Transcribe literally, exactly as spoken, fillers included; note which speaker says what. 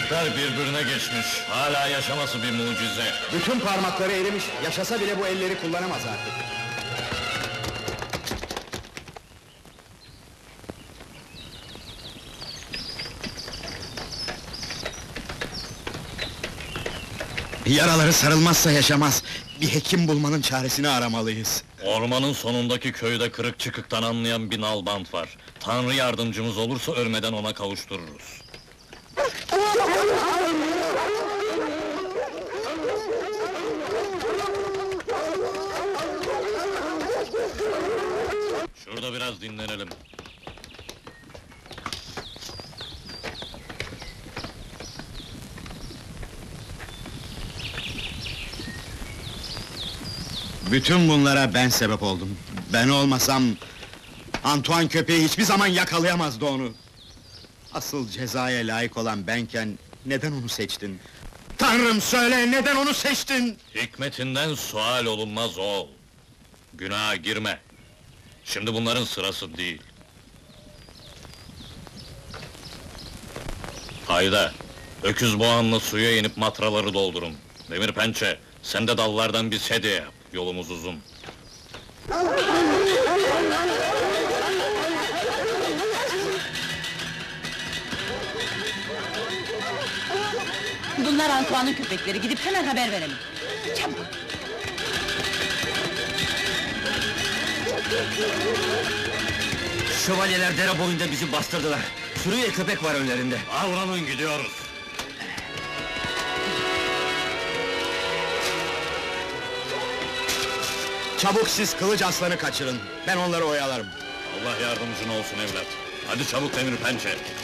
Speaker 1: Kemikler birbirine geçmiş, hala yaşaması bir mucize.
Speaker 2: Bütün parmakları erimiş, yaşasa bile bu elleri kullanamaz artık. Yaraları sarılmazsa yaşamaz. Bir hekim bulmanın çaresini aramalıyız.
Speaker 1: Ormanın sonundaki köyde kırık çıkıktan anlayan bir nalbant var. Tanrı yardımcımız olursa ölmeden ona kavuştururuz. Şurada biraz dinlenelim.
Speaker 2: Bütün bunlara ben sebep oldum. Ben olmasam... Antoine köpeği hiçbir zaman yakalayamazdı onu. Asıl cezaya layık olan benken... Neden onu seçtin? Tanrım söyle, neden onu seçtin?
Speaker 1: Hikmetinden sual olunmaz oğul. Günaha girme. Şimdi bunların sırası değil. Hayda! Öküz boğanla suya inip matraları doldurun. Demir pençe, sen de dallardan bir sedye yap. Yolumuz uzun.
Speaker 3: Bunlar Antoine'ın köpekleri, gidip hemen haber verelim. Çabuk!
Speaker 4: Şövalyeler dere boyunda bizi bastırdılar. Sürüye köpek var önlerinde.
Speaker 1: Avranın gidiyoruz.
Speaker 2: Çabuk siz kılıç aslanı kaçırın. Ben onları oyalarım.
Speaker 1: Allah yardımcın olsun evlat. Hadi çabuk demir pençe.